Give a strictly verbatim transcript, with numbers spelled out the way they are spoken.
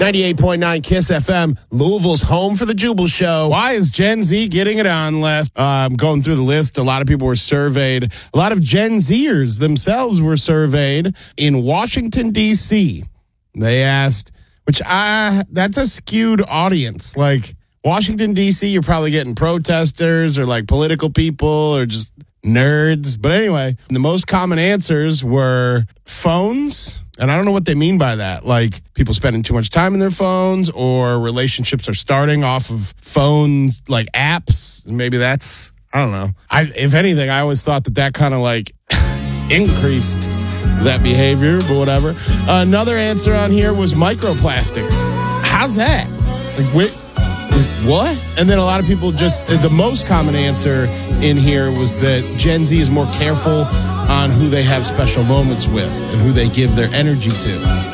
ninety-eight point nine Kiss F M, Louisville's home for the Jubal Show. Why is Gen Z getting it on last? Uh, I'm going through the list. A lot of people were surveyed. A lot of Gen Zers themselves were surveyed in Washington, D C. They asked, which I, that's a skewed audience. Like Washington, D C, you're probably getting protesters or like political people or just nerds. But anyway, the most common answers were phones. And I don't know what they mean by that. Like people spending too much time in their phones or relationships are starting off of phones, like apps. Maybe that's, I don't know. I, if anything, I always thought that that kind of like increased that behavior, but whatever. Another answer on here was microplastics. How's that? Like, wait, like what? And then a lot of people just, the most common answer in here was that Gen Z is more careful on who they have special moments with and who they give their energy to.